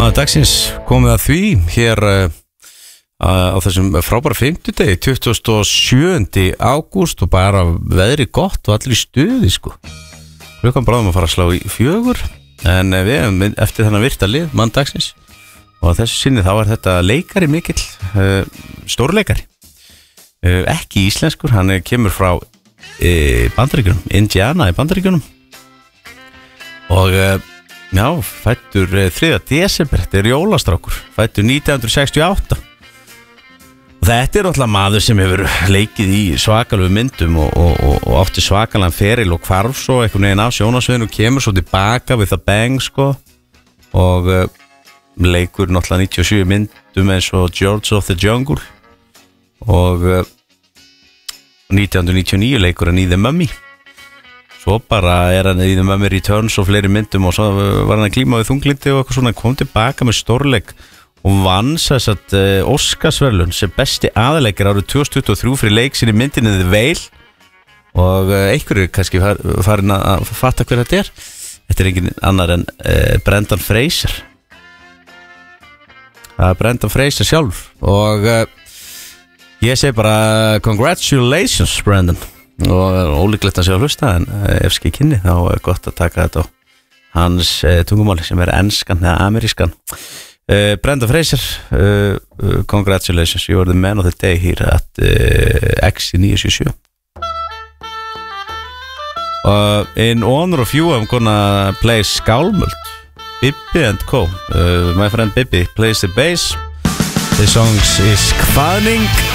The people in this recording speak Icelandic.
Dagsins komið að því hér á þessum frábæra 50-degi 27. ágúst og bara veðri gott og allir í stuði sko. Klukkan bráðum að fara að slá í 4 en við hefum eftir þennan virta lið mann dagsins og þessu sinni þá þetta leikari mikill stórleikari ekki íslenskur, hann kemur frá Bandaríkjunum, Indiana í Bandaríkjunum og já, fættur 3. desember, þetta jólastrákur, fættur 1968 og þetta alltaf maður sem hefur leikið í svakalegu myndum og átti svakalega feril og hvarf svo einhvern veginn af sjónasviðinu og kemur svo tilbaka við það bang sko og leikur náttúrulega 97 myndum eins og George of the Jungle og 1999 leikur hann í The Mummy. Svo bara hann í The Mummy Returns og fleiri myndum og svo var hann að glíma við þunglindi og eitthvað svona, kom tilbaka með stórleik og vann þess að Óskarsverðlaun sem besti aðaleikar árið 2023 fyrir leik sinni myndinni The Whale og einhverju kannski farin að fatta hver þetta er. Þetta engin annar en Brendan Fraser. Það Brendan Fraser sjálf og ég segi bara congratulations Brendan og ólíklegt að sjá að hlusta en ef skil kynni þá gott að taka þetta á hans tungumáli sem enskan eða amerískan. Brendan Fraser, congratulations, you are the man of the day here at X977. In honor of you I'm gonna play Skálmöld, Bibi and Co. My friend Bibi plays the bass. The song is Kvaðning